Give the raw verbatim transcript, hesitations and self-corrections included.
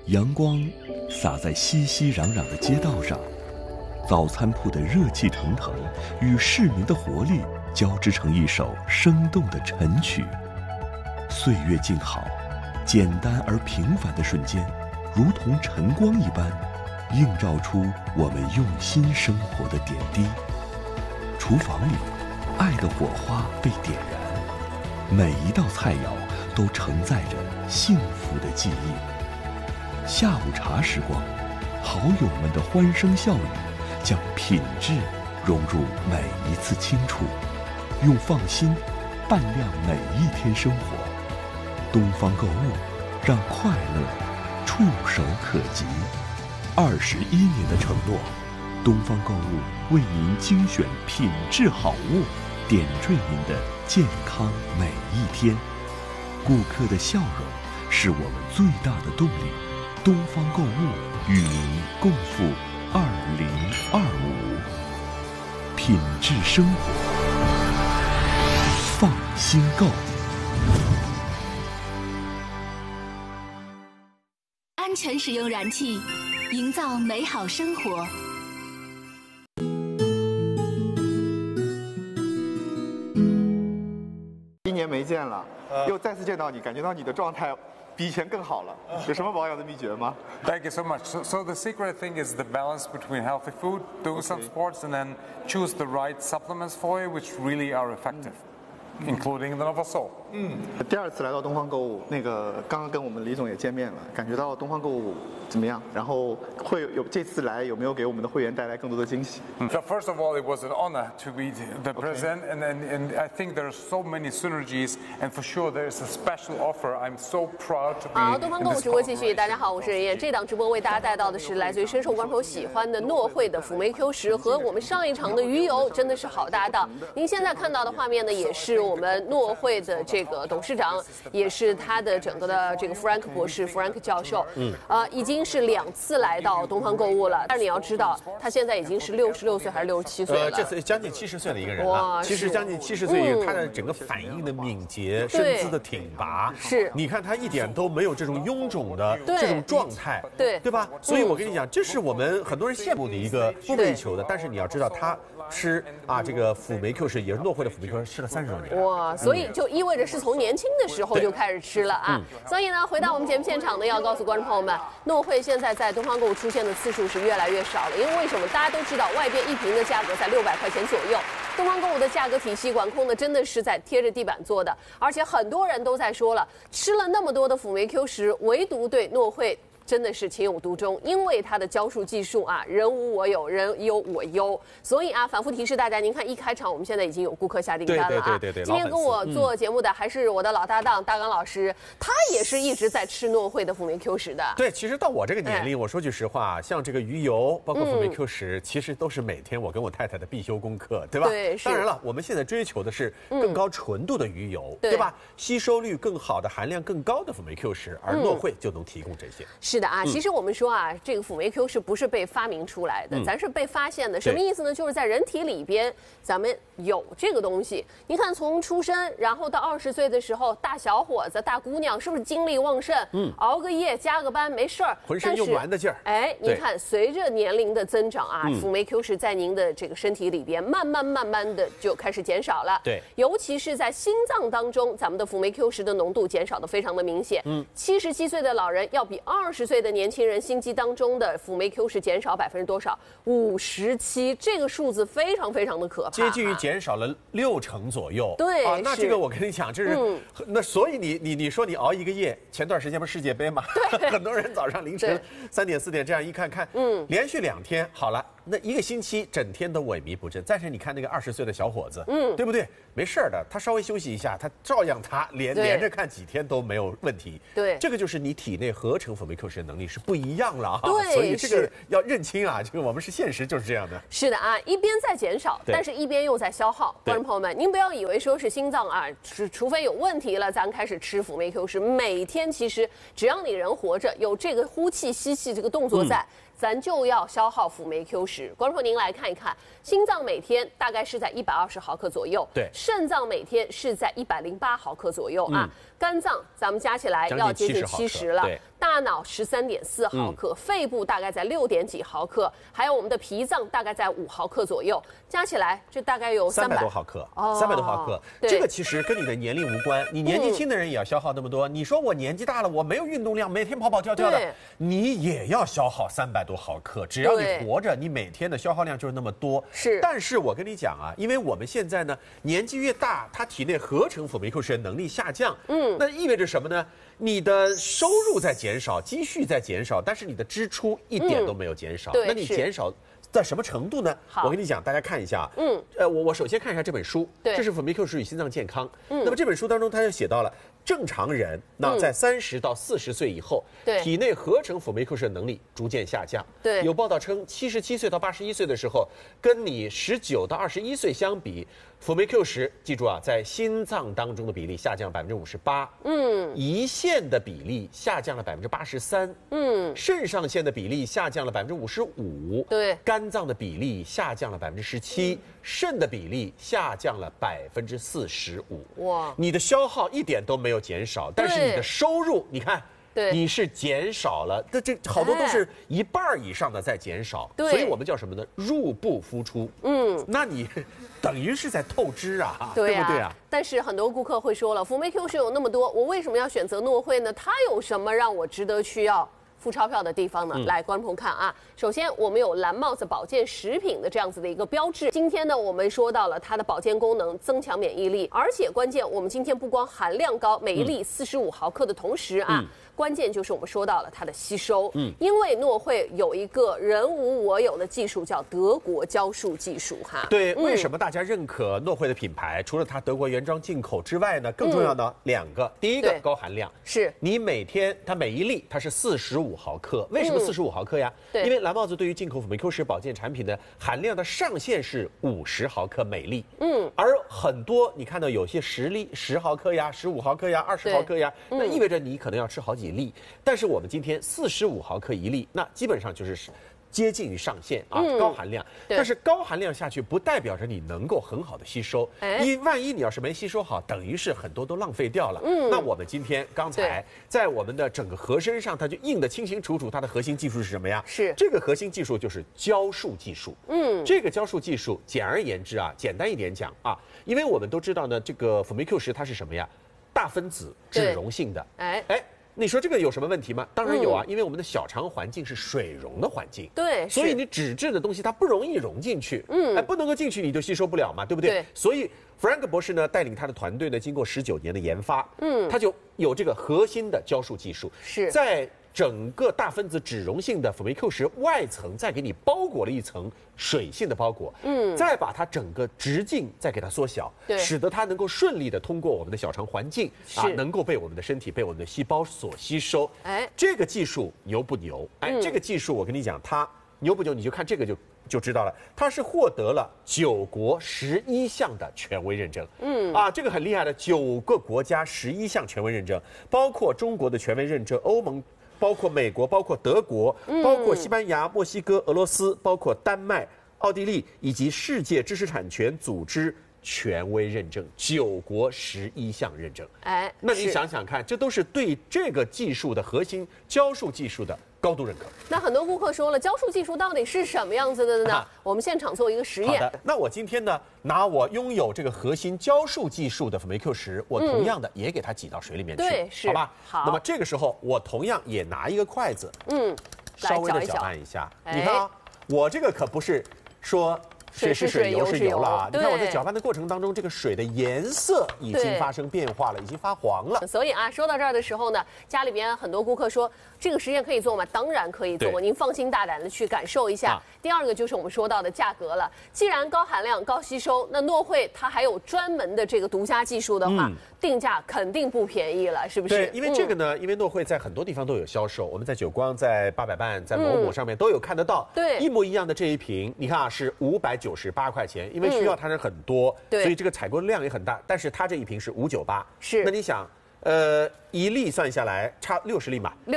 阳光洒在熙熙攘攘的街道上，早餐铺的热气腾腾与市民的活力交织成一首生动的晨曲。岁月静好，简单而平凡的瞬间，如同晨光一般，映照出我们用心生活的点滴。厨房里，爱的火花被点燃，每一道菜肴都承载着幸福的记忆。下午茶时光，好友们的欢声笑语将品质融入每一次清楚，用放心伴亮每一天生活。东方购物，让快乐触手可及。二十一年的承诺，东方购物为您精选品质好物，点缀您的健康每一天。顾客的笑容是我们最大的动力。东方购物与您共赴二零二五，品质生活，放心购。 安全使用燃气，营造美好生活。 一年没见了，又再次见到你，感觉到你的状态比以前更好了。有什么保养的秘诀吗？ Thank you so much. So, so the secret thing is the balance between healthy food, doing some sports, and then choose the right supplements for you, which really are effective, including the Novasol. 嗯，第二次来到东方购物，那个刚刚跟我们李总也见面了，感觉到东方购物怎么样？然后会有这次来有没有给我们的会员带来更多的惊喜？ So first of all, it was an honor to be the president, and, and, and I think there are so many synergies, and for sure there is a special offer. I'm so proud to be. 好，东方购物直播继续，大家好，我是任燕。这档直播为大家带到的是来自于深受观众朋友喜欢的诺惠的辅酶 Q 十和我们上一场的鱼油，真的是好搭档。您现在看到的画面呢，也是我们诺惠的这个董事长，也是他的整个的这个弗兰克博士、弗兰克教授，嗯，呃，已经是两次来到东方购物了。但是你要知道，他现在已经是六十六岁还是六十七岁了？ 呃，这次将近七十岁的一个人了。其实将近七十岁， 嗯、 他的整个反应的敏捷、身姿的挺拔， 是， 你看他一点都没有这种臃肿的这种状态， 对对吧？所以我跟你讲，这是我们很多人羡慕的一个梦寐以求的。但是你要知道，他吃啊这个辅酶 Q 十，也是诺惠的辅酶 Q 十，吃了三十多年。 哇，所以就意味着是从年轻的时候就开始吃了啊。所以呢，回到我们节目现场呢，要告诉观众朋友们，诺惠现在在东方购物出现的次数是越来越少了。因为为什么？大家都知道，外边一瓶的价格在六百块钱左右，东方购物的价格体系管控呢，真的是在贴着地板做的。而且很多人都在说了，吃了那么多的辅酶 Q 十，唯独对诺惠真的是情有独钟，因为它的浇树技术啊，人无我有，人有我优，所以啊，反复提示大家，您看一开场，我们现在已经有顾客下订单了啊。 对对对对对。 今天跟我做节目的还是我的老搭档大刚老师，他也是一直在吃诺惠的辅酶 Q 十的。 对，其实到我这个年龄，我说句实话，像这个鱼油，包括辅酶 Q 十，其实都是每天我跟我太太的必修功课，对吧？ 对， 当然了，我们现在追求的是更高纯度的鱼油，对吧？吸收率更好的、含量更高的辅酶 Q 十，而诺惠就能提供这些。 是的啊，其实我们说啊，这个辅酶 Q 是不是被发明出来的？咱是被发现的。什么意思呢？就是在人体里边，咱们有这个东西。你看，从出生，然后到二十岁的时候，大小伙子、大姑娘，是不是精力旺盛？嗯，熬个夜、加个班没事儿， 浑身用完的劲儿。 哎，你看，随着年龄的增长啊，辅酶 Q 十在您的这个身体里边，慢慢慢慢的就开始减少了。 对， 尤其是在心脏当中，咱们的辅酶 Q 十的浓度减少的非常的明显。嗯，七十七岁的老人要比二十岁的年轻人心肌当中的辅酶 Q 十减少百分之多少？五十七，这个数字非常非常的可怕， 接近于减少了六成左右。 对啊，那这个我跟你讲，这是、嗯、那所以你你你说你熬一个夜，前段时间不是世界杯嘛？对，很多人早上凌晨三点四点这样一看看，嗯，连续两天好了。那一个星期整天都萎靡不振，但是你看那个二十岁的小伙子，嗯，对不对？没事的，他稍微休息一下，他照样他连连着看几天都没有问题。 对， 这个就是你体内合成辅酶 Q 十的能力是不一样了啊。 对， 所以这个要认清啊，这个我们是现实就是这样的。 是的啊，一边在减少，但是一边又在消耗。观众朋友们，您不要以为说是心脏啊，除除非有问题了，咱开始吃辅酶 Q 十。每天其实只要你人活着，有这个呼气吸气这个动作在。嗯，咱就要消耗辅酶 Q 十。观众朋友，您来看一看，心脏每天大概是在一百二十毫克左右， 对， 肾脏每天是在一百零八毫克左右啊，嗯、肝脏咱们加起来要接近七十了。 大脑十三点四毫克，嗯、肺部大概在六点几毫克，还有我们的脾脏大概在五毫克左右，加起来就大概有三百多毫克。哦，三百多毫克，这个其实跟你的年龄无关，你年纪轻的人也要消耗那么多。嗯、你说我年纪大了，我没有运动量，每天跑跑跳跳的，你也要消耗三百多毫克。只要你活着，你每天的消耗量就是那么多。 是， 但是我跟你讲啊，因为我们现在呢年纪越大，它体内合成辅酶 Q 十能力下降，嗯，那意味着什么呢？你的收入在减少，积蓄在减少，但是你的支出一点都没有减少。嗯、那你减少在什么程度呢？我跟你讲，大家看一下。嗯，呃，我我首先看一下这本书， 对， 这是辅酶 Q 十与心脏健康。嗯，那么这本书当中，它就写到了正常人那在三十到四十岁以后， 对、嗯， 体内合成辅酶 Q 十的能力逐渐下降。 对， 有报道称，七十七岁到八十一岁的时候，跟你十九到二十一岁相比。辅酶 Q 十，记住啊，在心脏当中的比例下降百分之五十八，嗯，胰腺的比例下降了百分之八十三，嗯，肾上腺的比例下降了百分之五十五， 对， 肝脏的比例下降了百分之十七，肾的比例下降了百分之四十五。哇，你的消耗一点都没有减少，但是你的收入，你看。 对， 你是减少了，这这好多都是一半以上的在减少，所以我们叫什么呢？入不敷出。嗯，那你等于是在透支啊， 对不对啊？ 但是很多顾客会说了，辅酶 Q 十有那么多，我为什么要选择诺惠呢？它有什么让我值得去要付钞票的地方呢？嗯、来，观众朋友看啊，首先我们有蓝帽子保健食品的这样子的一个标志。今天呢，我们说到了它的保健功能，增强免疫力，而且关键我们今天不光含量高，每一粒四十五毫克的同时啊。嗯关键就是我们说到了它的吸收，嗯，因为诺惠有一个人无我有的技术，叫德国胶束技术，哈。 对，为什么大家认可诺惠的品牌？除了它德国原装进口之外呢，更重要的两个，第一个高含量， 是你每天它每一粒它是四十五毫克，为什么四十五毫克呀？ 对， 因为蓝帽子对于进口辅酶 Q 十保健产品的含量的上限是五十毫克每粒，嗯，而很多你看到有些十粒十毫克呀、十五毫克呀、二十毫克呀，那意味着你可能要吃好几粒，但是我们今天四十五毫克一粒，那基本上就是接近于上限啊，嗯、高含量。但是高含量下去，不代表着你能够很好的吸收。哎，因万一你要是没吸收好，等于是很多都浪费掉了。嗯，那我们今天刚才在我们的整个盒身上，它就印得清清楚楚，它的核心技术是什么呀？ 是这个核心技术就是胶束技术。嗯，这个胶束技术，简而言之啊，简单一点讲啊，因为我们都知道呢，这个辅酶 Q 十它是什么呀？大分子脂溶性的。哎哎。你说这个有什么问题吗？当然有啊，嗯、因为我们的小肠环境是水溶的环境， 对， 所以你脂质的东西它不容易溶进去，嗯，哎，不能够进去你就吸收不了嘛，对不对？ 对， 所以弗兰克博士呢带领他的团队呢，经过十九年的研发，嗯，他就有这个核心的胶束技术， 是在整个大分子脂溶性的辅酶 Q 十外层再给你包裹了一层水性的包裹，嗯，再把它整个直径再给它缩小， 对， 使得它能够顺利的通过我们的小肠环境啊，能够被我们的身体被我们的细胞所吸收。哎，这个技术牛不牛？哎，嗯、这个技术我跟你讲，它牛不牛？你就看这个就就知道了。它是获得了九国十一项的权威认证。嗯，啊，这个很厉害的，九个国家十一项权威认证，包括中国的权威认证，欧盟。包括美国，包括德国，包括西班牙、墨西哥、俄罗斯，包括丹麦、奥地利，以及世界知识产权组织权威认证，九国十一项认证。哎，那你想想看，这都是对这个技术的核心胶束技术的高度认可。 那很多顾客说了，胶束技术到底是什么样子的呢？啊、我们现场做一个实验。 好的，那我今天呢，拿我拥有这个核心胶束技术的辅酶 Q 十，我同样的也给它挤到水里面去， 对，是， 好吧？ 好。 那么这个时候，我同样也拿一个筷子，嗯，稍微的搅拌一下。你看啊，我这个可不是说。水是水，油是油了啊！你看我在搅拌的过程当中，这个水的颜色已经发生变化了，已经发黄了。 所以啊，说到这儿的时候呢，家里边很多顾客说，这个实验可以做吗？当然可以做，您放心大胆的去感受一下。啊、第二个就是我们说到的价格了，既然高含量、高吸收，那诺惠它还有专门的这个独家技术的话，嗯、定价肯定不便宜了，是不是？ 对，因为这个呢，嗯、因为诺惠在很多地方都有销售，我们在久光、在八百伴、在某某上面都有看得到。 嗯、对， 一模一样的这一瓶，你看啊，是五百九十八块钱，因为需要它人很多， 嗯、 所以这个采购量也很大。但是它这一瓶是五九八， 是。 那你想，呃，一粒算下来差六十粒嘛。